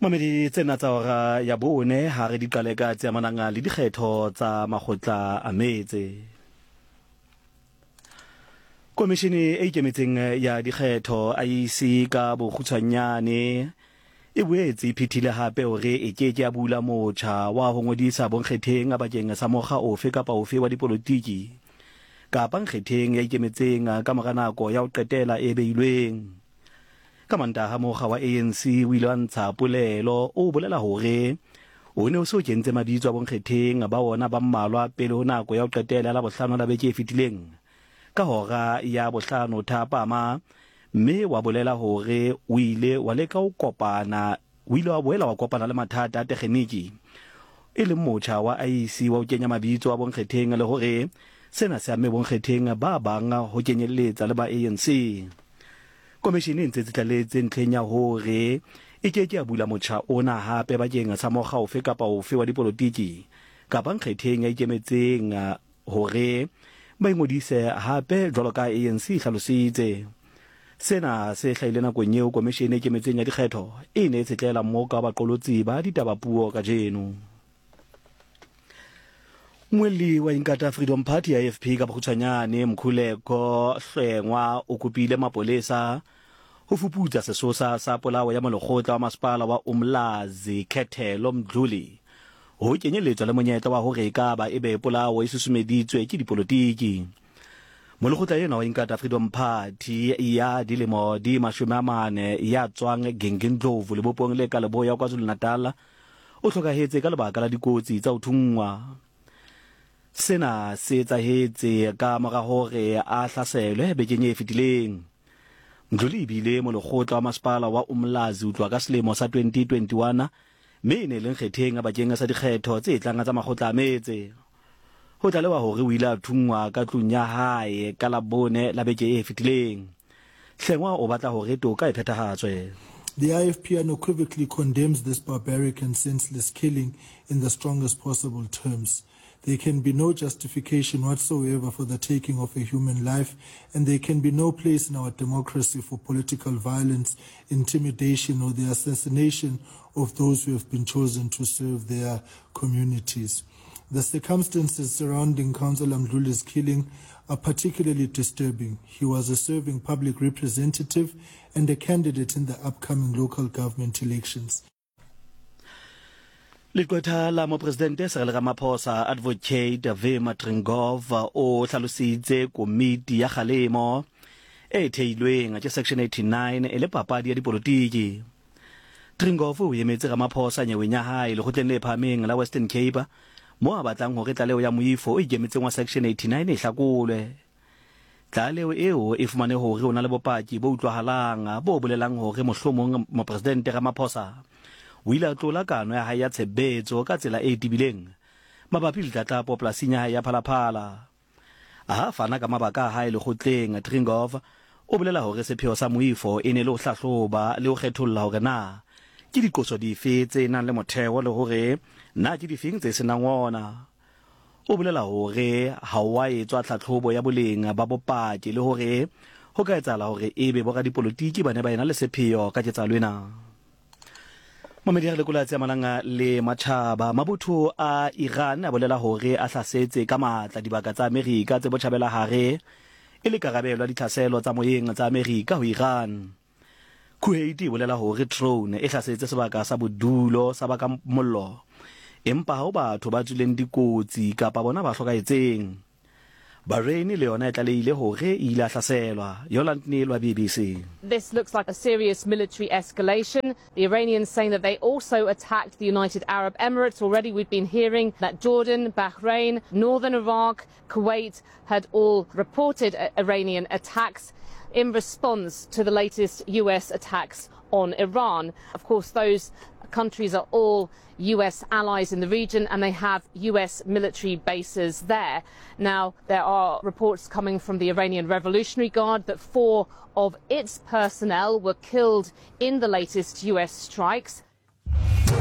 Mamedi tsena tsa hora ya bone ha re di qale ka tse amanang le dikgetho tsa makgotla a metse. Komishene e ikemetseng ya dikgetho IEC ka bokgutshwanyane e boetse e phethile hape hore e keke ya bula motjha wa ho ngodisa bonkgetheng bakeng sa mokga ofe kapa ofe wa dipolotiki kapa nkgetheng ya ikemetseng ka mora nako ya ho qetela e beilweng. Ka Mantaha mokga wa ANC o ile a ntsha polelo o bolela hore o ne o se o kentse mabitso a bonkgetheng ba ona ba mmalwa pele ho nako ya ho qetela la bohlano la beke e fetileng ka hora ya bohlano thapama, mme wa bolela hore o ile wa leka ho kopana wa kopana le mathata a tekgeniki e leng motjha wa IEC wa ho kenya mabitso a bonkgetheng le hore sena se amme bonkgetheng ba bang ho kenyelletsa le ba ANC. Komishene ntse tlaletse ntlheng ya hore e keke ya bula motjha ona hape bakeng sa mokga ofe kapa ofe wa dipolotiki kapa nkgetheng ya ikemetseng hore ba ingodise hape jwalo ka ANC hlalositse. Sena se hlahile nakong eo komishene e ikemetseng ya dikgetho e ne e tsetlela mmoka baqolotsi ba ditabapuo ka jeno. Mweli wa Inkatha Freedom Party ya AFP ka bokgutshwanyane Mkhuleko Hlengwa o kopile mapolesa ho fuputsa sesosa sa polao ya molekgotla wa masepala wa Umlazi Khethelo Mdluli ho kenyeletswa le monyetla wa hore ekaba ebe polao e susumeditswe ke dipolotiki. Molekgotla yena wa Inkatha Freedom Party ya dilemo di 40 ya tswang Gengindlovu lebopong le ka leboya KwaZulu-Natal o hlokahetse ka lebaka la dikotsi tsa ho thungwa. Sena se etsahetse ka mora hore a hlaselwe bekeng e fetileng. Mdluli bile molekgotla wa masepala wa Umlazi ho tloha ka selemo sa 2021 mme ne le nkgetheng bakeng sa dikgetho tse tlang tsa makgotla a metse. Ho tlalewa hore o ile a thungwa ka tlung ya hae ka Labone la beke e fetileng. Hlengwa o batla hore toka e phethahatswe. The IFP unequivocally condemns this barbaric and senseless killing in the strongest possible terms. There can be no justification whatsoever for the taking of a human life, and there can be no place in our democracy for political violence, intimidation, or the assassination of those who have been chosen to serve their communities. The circumstances surrounding Councillor Mdluli's killing are particularly disturbing. He was a serving public representative and a candidate in the upcoming local government elections. Likwetha la Mopresidente Cyril Ramaphosa Advocate Vema Tringov o hlalositse komiti ya kgalemo e theilweng ke section 89 e le papadi ya dipolotiki. Tringov o emetse Ramaphosa nyeweng ya hae le gotleng le phameng la Western Cape mo a batlang hore tlaleo ya moifo o ikemetseng wa section 89 e hlakolwe. Tlaleo eo e fumane hore o na le bopaki bo utlwahalang bo bolelang hore mohlomong Mopresidente Ramaphosa o ile a tlola kano ya hae ya tshebetso ka tsela e tibileng mabapi le tlatlapo polasing ya hae ya Phalaphala. A fana ka mabaka a hae lekgotleng, Tringov o bolela hore sepheo sa moifo e ne le ho hlahloba le ho kgetholla hore na ke diqoso dife tse nang le motheo le hore na ke difeng tse senang ona. O bolela hore ha wa etswa tlhatlhobo ya boleng ba bopaki le hore ho ka etsahala hore ebe bo radipolotiki ba ne ba ena le sepheo ka ketsahalo ena. Mamedi a lekola tse amanang le matjhaba mabotho a Iran a bolela hore a hlasetse ka matla dibaka tsa Amerika tse botjhabela hare e le karabelo ya ditlhaselo tsa moyeng tsa Amerika ho Iran. Kuwait e bolela hore drone e hlasetse sebaka sa bodulo sa baka mollo empa ha o batho ba tswileng dikotsi kapa bona ba hlokahetseng. Bahrain le yona e tlalehile hore e ile a hlaselwa. Yolande Neil wa BBC. This looks like a serious military escalation. The Iranians saying that they also attacked the United Arab Emirates. Already we've been hearing that Jordan, Bahrain, Northern Iraq, Kuwait had all reported Iranian attacks in response to the latest US attacks on Iran. Of course, those countries are all US allies in the region and they have US military bases there. Now, there are reports coming from the Iranian Revolutionary Guard that 4 of its personnel were killed in the latest US strikes.